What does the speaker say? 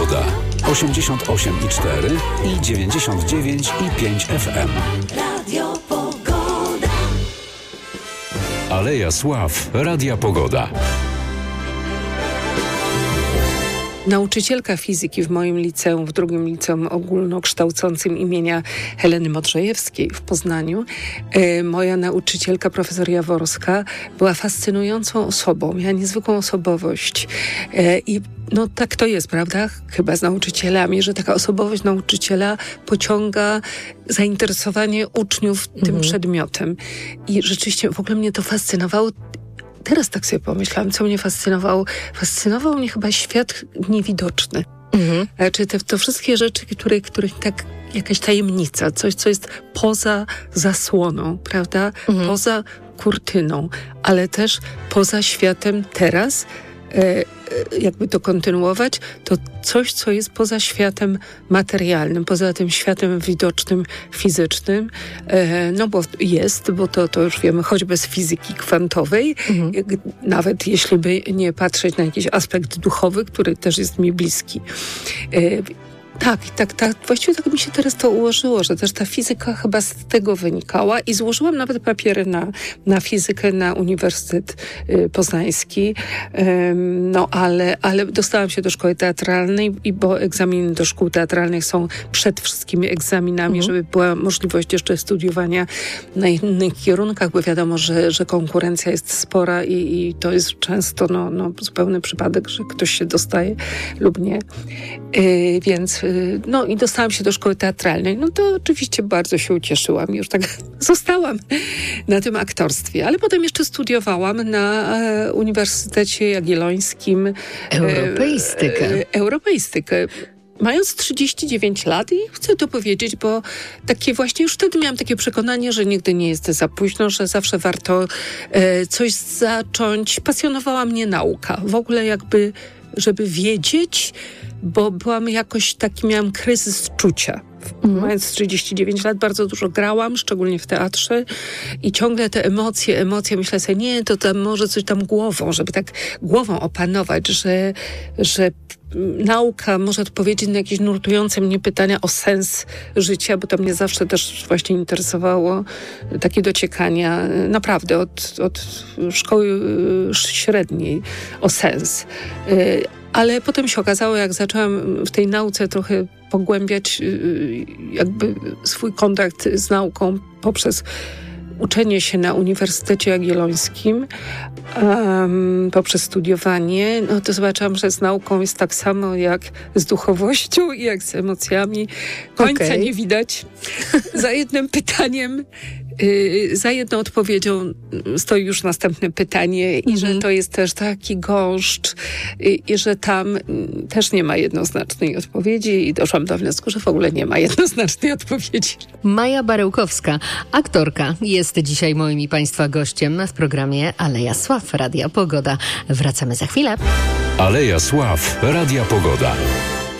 Pogoda. 88,4 i 99,5 FM. Radio Pogoda. Aleja Sław. Radia Pogoda. Nauczycielka fizyki w moim liceum, w drugim liceum ogólnokształcącym imienia Heleny Modrzejewskiej w Poznaniu, moja nauczycielka, profesor Jaworska, była fascynującą osobą, miała niezwykłą osobowość. I no tak to jest, prawda? Chyba z nauczycielami, że taka osobowość nauczyciela pociąga zainteresowanie uczniów tym przedmiotem. I rzeczywiście w ogóle mnie to fascynowało. Teraz tak sobie pomyślałam, co mnie fascynowało. Fascynował mnie chyba świat niewidoczny. Znaczy to wszystkie rzeczy, których tak jakaś tajemnica, coś, co jest poza zasłoną, prawda? Poza kurtyną, ale też poza światem teraz. Jakby to kontynuować, to coś, co jest poza światem materialnym, poza tym światem widocznym, fizycznym, no bo to już wiemy, choćby z fizyki kwantowej, nawet jeśli by nie patrzeć na jakiś aspekt duchowy, który też jest mi bliski. Tak. Właściwie tak mi się teraz to ułożyło, że też ta fizyka chyba z tego wynikała i złożyłam nawet papiery na fizykę na Uniwersytet Poznański, no ale dostałam się do szkoły teatralnej, bo egzaminy do szkół teatralnych są przed wszystkimi egzaminami, żeby była możliwość jeszcze studiowania na innych kierunkach, bo wiadomo, że konkurencja jest spora i to jest często zupełny przypadek, że ktoś się dostaje lub nie. Więc no i dostałam się do szkoły teatralnej. No to oczywiście bardzo się ucieszyłam. Już tak zostałam na tym aktorstwie. Ale potem jeszcze studiowałam na Uniwersytecie Jagiellońskim. Europeistykę. Mając 39 lat i chcę to powiedzieć, bo takie właśnie już wtedy miałam takie przekonanie, że nigdy nie jest za późno, że zawsze warto coś zacząć. Pasjonowała mnie nauka. W ogóle jakby, żeby wiedzieć, bo miałam kryzys czucia. Mając 39 lat bardzo dużo grałam, szczególnie w teatrze i ciągle te emocje, myślę sobie, nie, to tam może coś tam głową, żeby tak głową opanować, że nauka może odpowiedzieć na jakieś nurtujące mnie pytania o sens życia, bo to mnie zawsze też właśnie interesowało, takie dociekania, naprawdę od szkoły średniej o sens. Ale potem się okazało, jak zaczęłam w tej nauce trochę pogłębiać jakby swój kontakt z nauką poprzez uczenie się na Uniwersytecie Jagiellońskim, poprzez studiowanie, no to zobaczyłam, że z nauką jest tak samo jak z duchowością i jak z emocjami. Końca nie widać. Za jednym pytaniem, za jedną odpowiedzią stoi już następne pytanie i że to jest też taki gąszcz i że tam też nie ma jednoznacznej odpowiedzi i doszłam do wniosku, że w ogóle nie ma jednoznacznej odpowiedzi. Maja Barełkowska, aktorka, jest dzisiaj moim i Państwa gościem w programie Aleja Sław, Radia Pogoda. Wracamy za chwilę. Aleja Sław. Radia Pogoda.